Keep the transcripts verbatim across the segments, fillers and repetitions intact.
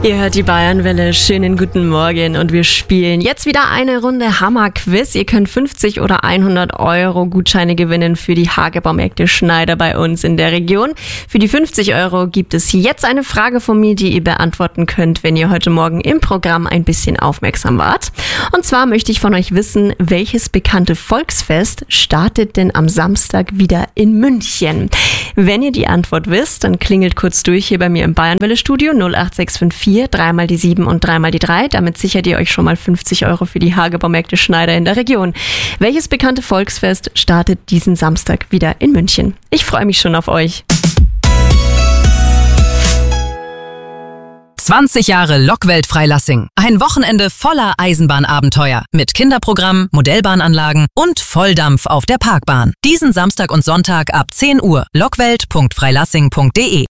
Ihr hört die Bayernwelle, schönen guten Morgen und wir spielen jetzt wieder eine Runde Hammer-Quiz. Ihr könnt fünfzig oder hundert Euro Gutscheine gewinnen für die Hagebaumärkte Schneider bei uns in der Region. Für die fünfzig Euro gibt es jetzt eine Frage von mir, die ihr beantworten könnt, wenn ihr heute Morgen im Programm ein bisschen aufmerksam wart. Und zwar möchte ich von euch wissen, welches bekannte Volksfest startet denn am Samstag wieder in München? Wenn ihr die Antwort wisst, dann klingelt kurz durch hier bei mir im Bayernwelle-Studio null acht sechs fünf vier dreimal die sieben und dreimal die drei. Damit sichert ihr euch schon mal fünfzig Euro für die Hagebaumärkte Schneider in der Region. Welches bekannte Volksfest startet diesen Samstag wieder in München? Ich freue mich schon auf euch. zwanzig Jahre Lokwelt Freilassing. Ein Wochenende voller Eisenbahnabenteuer. Mit Kinderprogramm, Modellbahnanlagen und Volldampf auf der Parkbahn. Diesen Samstag und Sonntag ab zehn Uhr. lockwelt punkt freilassing punkt de.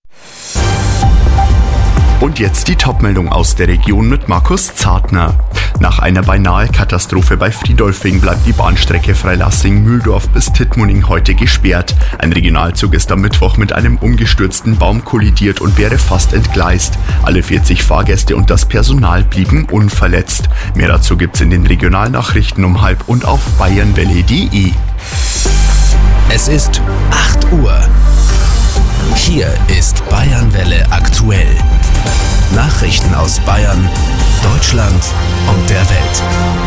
Und jetzt die Topmeldung aus der Region mit Markus Zartner. Nach einer beinahe Katastrophe bei Friedolfing bleibt die Bahnstrecke Freilassing-Mühldorf bis Tittmoning heute gesperrt. Ein Regionalzug ist am Mittwoch mit einem umgestürzten Baum kollidiert und wäre fast entgleist. Alle vierzig Fahrgäste und das Personal blieben unverletzt. Mehr dazu gibt's in den Regionalnachrichten um halb und auf bayernwelle punkt de. Es ist acht Uhr. Hier ist Bayernwelle aktuell. Nachrichten aus Bayern, Deutschland und der Welt.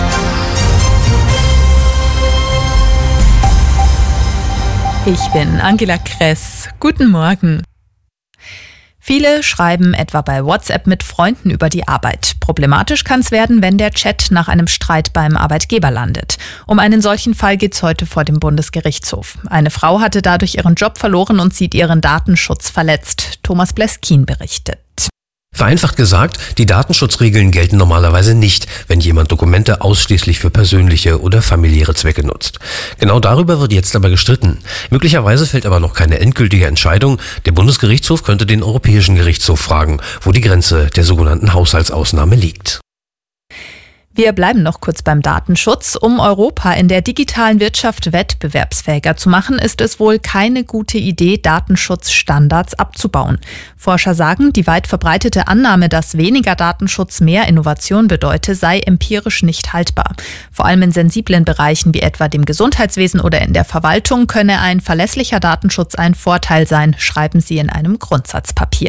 Ich bin Angela Kress. Guten Morgen. Viele schreiben etwa bei WhatsApp mit Freunden über die Arbeit. Problematisch kann es werden, wenn der Chat nach einem Streit beim Arbeitgeber landet. Um einen solchen Fall geht es heute vor dem Bundesgerichtshof. Eine Frau hatte dadurch ihren Job verloren und sieht ihren Datenschutz verletzt. Thomas Bleskin berichtet. Vereinfacht gesagt, die Datenschutzregeln gelten normalerweise nicht, wenn jemand Dokumente ausschließlich für persönliche oder familiäre Zwecke nutzt. Genau darüber wird jetzt aber gestritten. Möglicherweise fällt aber noch keine endgültige Entscheidung. Der Bundesgerichtshof könnte den Europäischen Gerichtshof fragen, wo die Grenze der sogenannten Haushaltsausnahme liegt. Wir bleiben noch kurz beim Datenschutz. Um Europa in der digitalen Wirtschaft wettbewerbsfähiger zu machen, ist es wohl keine gute Idee, Datenschutzstandards abzubauen. Forscher sagen, die weit verbreitete Annahme, dass weniger Datenschutz mehr Innovation bedeute, sei empirisch nicht haltbar. Vor allem in sensiblen Bereichen wie etwa dem Gesundheitswesen oder in der Verwaltung könne ein verlässlicher Datenschutz ein Vorteil sein, schreiben sie in einem Grundsatzpapier.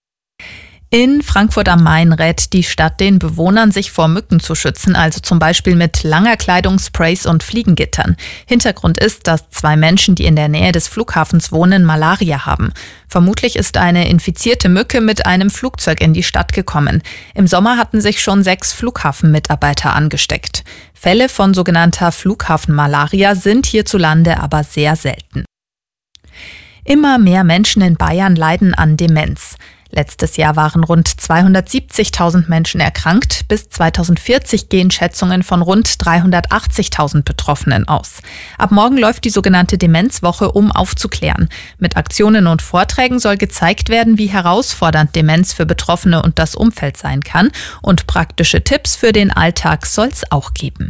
In Frankfurt am Main rät die Stadt den Bewohnern, sich vor Mücken zu schützen, also zum Beispiel mit langer Kleidung, Sprays und Fliegengittern. Hintergrund ist, dass zwei Menschen, die in der Nähe des Flughafens wohnen, Malaria haben. Vermutlich ist eine infizierte Mücke mit einem Flugzeug in die Stadt gekommen. Im Sommer hatten sich schon sechs Flughafenmitarbeiter angesteckt. Fälle von sogenannter Flughafenmalaria sind hierzulande aber sehr selten. Immer mehr Menschen in Bayern leiden an Demenz. Letztes Jahr waren rund zweihundertsiebzigtausend Menschen erkrankt. Bis zweitausendvierzig gehen Schätzungen von rund dreihundertachtzigtausend Betroffenen aus. Ab morgen läuft die sogenannte Demenzwoche, um aufzuklären. Mit Aktionen und Vorträgen soll gezeigt werden, wie herausfordernd Demenz für Betroffene und das Umfeld sein kann. Und praktische Tipps für den Alltag soll es auch geben.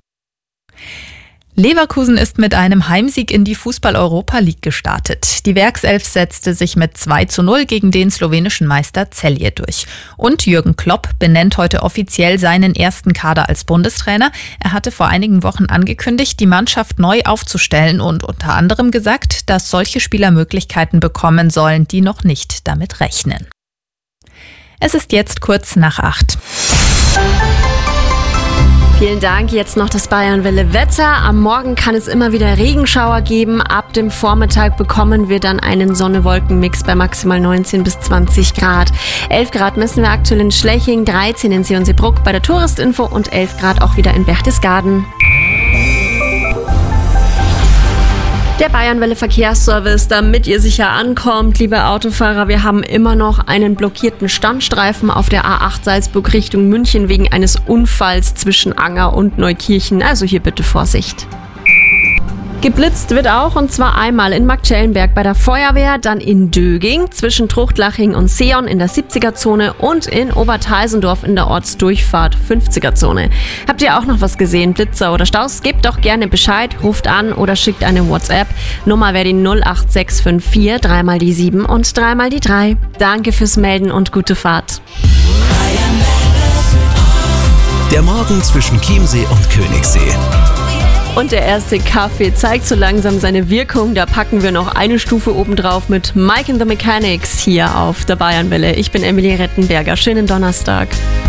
Leverkusen ist mit einem Heimsieg in die Fußball-Europa League gestartet. Die Werkself setzte sich mit zwei zu null gegen den slowenischen Meister Celje durch. Und Jürgen Klopp benennt heute offiziell seinen ersten Kader als Bundestrainer. Er hatte vor einigen Wochen angekündigt, die Mannschaft neu aufzustellen und unter anderem gesagt, dass solche Spieler Möglichkeiten bekommen sollen, die noch nicht damit rechnen. Es ist jetzt kurz nach acht. Vielen Dank. Jetzt noch das Bayernwelle Wetter. Am Morgen kann es immer wieder Regenschauer geben. Ab dem Vormittag bekommen wir dann einen Sonne-Wolken-Mix bei maximal neunzehn bis zwanzig Grad. elf Grad messen wir aktuell in Schleching, dreizehn in Seeonsee-Bruck bei der Touristinfo und elf Grad auch wieder in Berchtesgaden. Der Bayernwelle Verkehrsservice, damit ihr sicher ankommt, liebe Autofahrer, wir haben immer noch einen blockierten Standstreifen auf der A acht Salzburg Richtung München wegen eines Unfalls zwischen Anger und Neukirchen, also hier bitte Vorsicht. Geblitzt wird auch, und zwar einmal in Marktschellenberg bei der Feuerwehr, dann in Döging, zwischen Truchtlaching und Seon in der siebziger-Zone und in Oberteisendorf in der Ortsdurchfahrt fünfziger-Zone. Habt ihr auch noch was gesehen, Blitzer oder Staus? Gebt doch gerne Bescheid, ruft an oder schickt eine WhatsApp. Nummer wäre die null acht sechs fünf vier, dreimal die sieben und dreimal die drei. Danke fürs Melden und gute Fahrt. Bayern. Der Morgen zwischen Chiemsee und Königssee. Und der erste Kaffee zeigt so langsam seine Wirkung. Da packen wir noch eine Stufe obendrauf mit Mike and the Mechanics hier auf der Bayernwelle. Ich bin Emilie Rettenberger. Schönen Donnerstag.